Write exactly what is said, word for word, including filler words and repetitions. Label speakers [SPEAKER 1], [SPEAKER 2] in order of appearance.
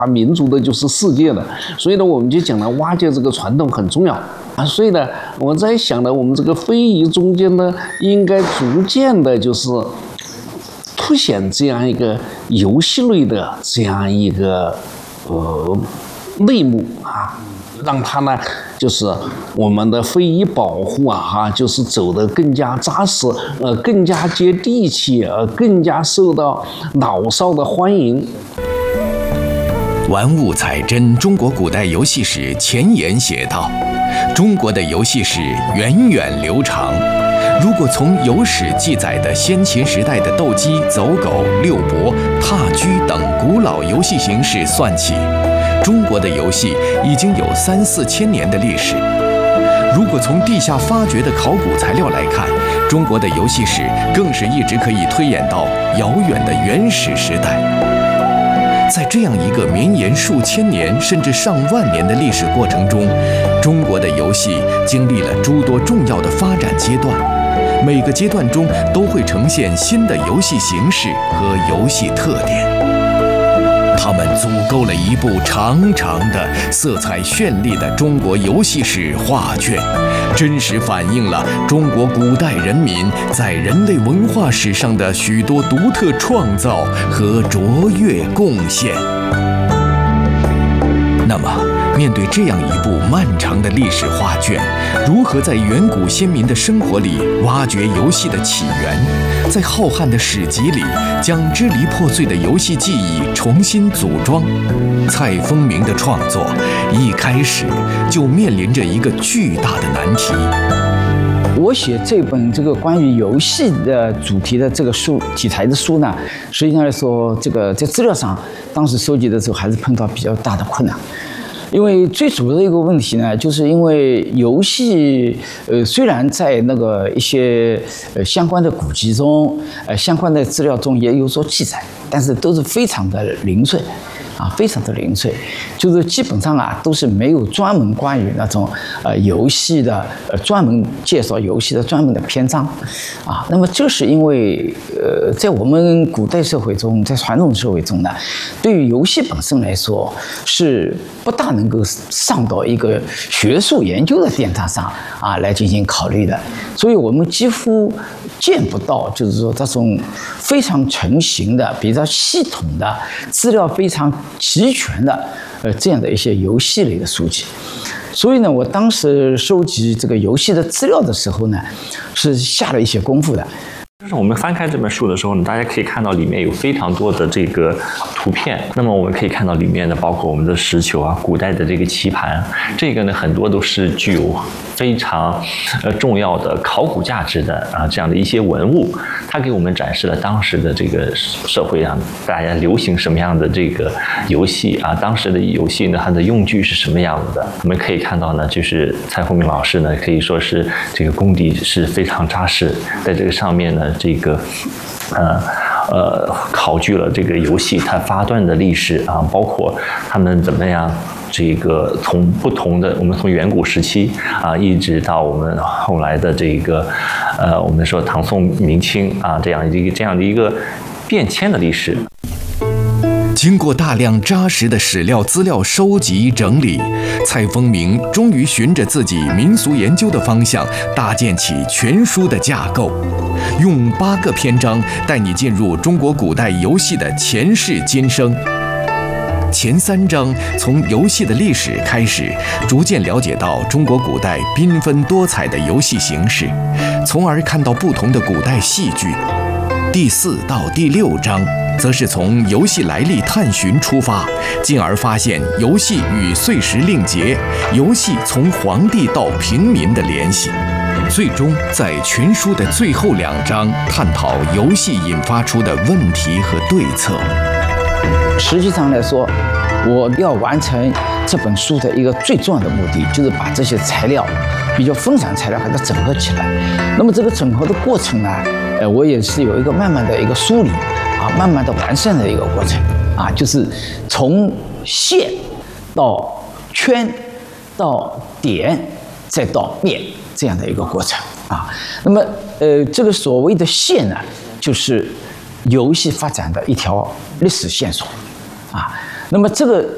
[SPEAKER 1] 啊，民族的就是世界的，所以呢，我们就讲了挖掘这个传统很重要啊。所以呢，我在想呢，我们这个非遗中间呢，应该逐渐的就是凸显这样一个游戏类的这样一个呃类目啊，让它呢就是我们的非遗保护啊，哈，就是走得更加扎实，呃，更加接地气，呃，更加受到老少的欢迎。
[SPEAKER 2] 玩物采真中国古代游戏史前言写道：中国的游戏史源远流长。如果从有史记载的先秦时代的斗鸡、走狗、六博、踏车等古老游戏形式算起，中国的游戏已经有三四千年的历史。如果从地下发掘的考古材料来看，中国的游戏史更是一直可以推演到遥远的原始时代。在这样一个绵延数千年甚至上万年的历史过程中，中国的游戏经历了诸多重要的发展阶段，每个阶段中都会呈现新的游戏形式和游戏特点。它们组构了一部长长的、色彩绚丽的中国游戏史画卷，真实反映了中国古代人民在人类文化史上的许多独特创造和卓越贡献。那么，面对这样一部漫长的历史画卷，如何在远古先民的生活里挖掘游戏的起源，在浩瀚的史籍里将支离破碎的游戏记忆重新组装？蔡丰明的创作一开始就面临着一个巨大的难题。
[SPEAKER 3] 我写这本这个关于游戏的主题的这个书题材的书呢，实际上来说，这个在资料上当时收集的时候还是碰到比较大的困难。因为最主要的一个问题呢，就是因为游戏，呃，虽然在那个一些呃相关的古籍中，呃相关的资料中也有所记载，但是都是非常的零碎，啊，非常的零碎，就是基本上啊都是没有专门关于那种呃游戏的呃专门介绍游戏的专门的篇章，啊，那么这是因为呃在我们古代社会中，在传统社会中呢，对于游戏本身来说是不大能够上到一个学术研究的殿堂上啊来进行考虑的，所以我们几乎见不到，就是说这种非常成型的、比较系统的、资料非常齐全的，呃，这样的一些游戏类的书籍。所以呢，我当时收集这个游戏的资料的时候呢，是下了一些功夫的。
[SPEAKER 4] 就是我们翻开这本书的时候呢，大家可以看到里面有非常多的这个图片。那么我们可以看到里面呢，包括我们的石球啊、古代的这个棋盘，这个呢很多都是具有非常呃重要的考古价值的啊这样的一些文物。它给我们展示了当时的这个社会上大家流行什么样的这个游戏啊，当时的游戏呢它的用具是什么样子的。我们可以看到呢，就是蔡丰明老师呢可以说是这个功底是非常扎实，在这个上面呢。这个，呃呃，考据了这个游戏它发端的历史啊，包括他们怎么样，这个从不同的，我们从远古时期啊，一直到我们后来的这个，呃，我们说唐宋明清啊，这样一个这样的一个变迁的历史。
[SPEAKER 2] 经过大量扎实的史料资料收集整理，蔡丰明终于循着自己民俗研究的方向，搭建起全书的架构，用八个篇章带你进入中国古代游戏的前世今生。前三章从游戏的历史开始，逐渐了解到中国古代缤纷多彩的游戏形式，从而看到不同的古代戏剧。第四到第六章则是从游戏来历探寻出发，进而发现游戏与岁时令节、游戏从皇帝到平民的联系。最终在全书的最后两章探讨游戏引发出的问题和对策。
[SPEAKER 3] 实际上来说，我要完成这本书的一个最重要的目的，就是把这些材料比较分散材料给它整合起来。那么这个整合的过程呢，呃，我也是有一个慢慢的一个梳理啊，慢慢的完善的一个过程啊，就是从线到圈到点再到面这样的一个过程啊。那么呃，这个所谓的线呢，就是游戏发展的一条历史线索啊。那么这个